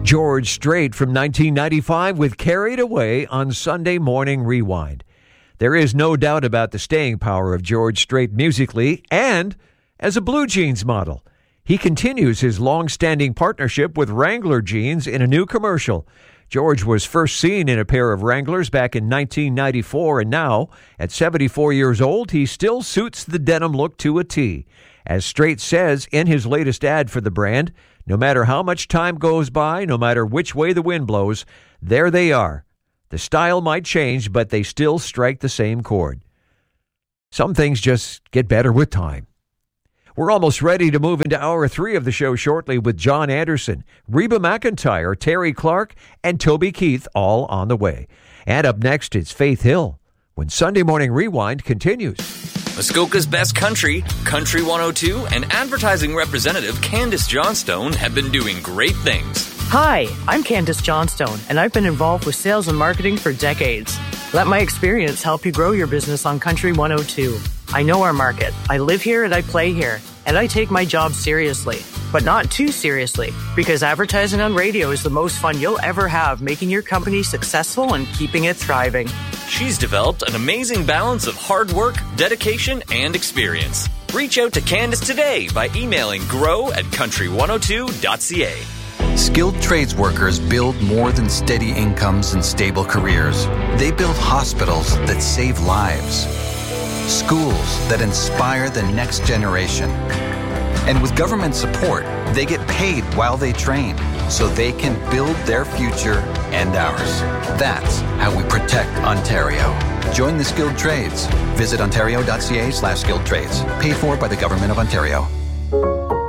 George Strait from 1995 with Carried Away on Sunday Morning Rewind. There is no doubt about the staying power of George Strait musically and as a blue jeans model. He continues his long-standing partnership with Wrangler jeans in a new commercial. George was first seen in a pair of Wranglers back in 1994, and now, at 74 years old, he still suits the denim look to a T. As Strait says in his latest ad for the brand, no matter how much time goes by, no matter which way the wind blows, there they are. The style might change, but they still strike the same chord. Some things just get better with time. We're almost ready to move into hour 3 of the show shortly with John Anderson, Reba McEntire, Terry Clark, and Toby Keith all on the way. And up next, it's Faith Hill when Sunday Morning Rewind continues. Muskoka's Best Country, Country 102, and advertising representative Candace Johnstone have been doing great things. Hi, I'm Candace Johnstone, and I've been involved with sales and marketing for decades. Let my experience help you grow your business on Country 102. I know our market. I live here and I play here, and I take my job seriously, but not too seriously, because advertising on radio is the most fun you'll ever have, making your company successful and keeping it thriving. She's developed an amazing balance of hard work, dedication, and experience. Reach out to Candace today by emailing grow@country102.ca. Skilled trades workers build more than steady incomes and stable careers. They build hospitals that save lives, schools that inspire the next generation. And with government support, they get paid while they train, so they can build their future and ours. That's how we protect Ontario. Join the skilled trades. Visit ontario.ca/skilled trades. Paid for by the Government of Ontario.